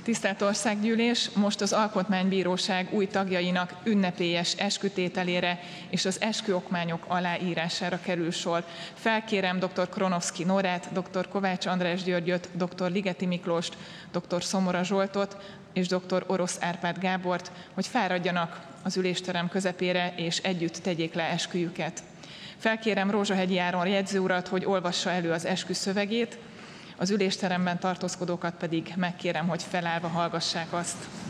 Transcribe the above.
Tisztelt Országgyűlés, most az Alkotmánybíróság új tagjainak ünnepélyes eskütételére és az esküokmányok aláírására kerül sor. Felkérem dr. Kronovszky Nórát, dr. Kovács András Györgyöt, dr. Ligeti Miklóst, dr. Szomora Zsoltot és dr. Orosz Árpád Gábort, hogy fáradjanak az ülésterem közepére és együtt tegyék le esküjüket. Felkérem Rózsahegyi Áron jegyzőurat, hogy olvassa elő az eskü szövegét, az ülésteremben tartózkodókat pedig megkérem, hogy felállva hallgassák azt.